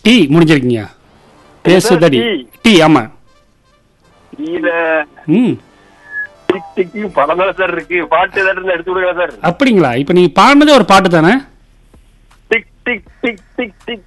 Tea முடிஞ்சிருக்கீங்க. Pesuthadi tea. ஆமா. ம். படம் தான் சார் இருக்கு, பாட்டு ஏதாவது எடுத்து விடுங்க சார். அப்படிங்களா? இப்ப நீங்க பாடினதே ஒரு பாட்டு தானே? Tick tick tick tick tick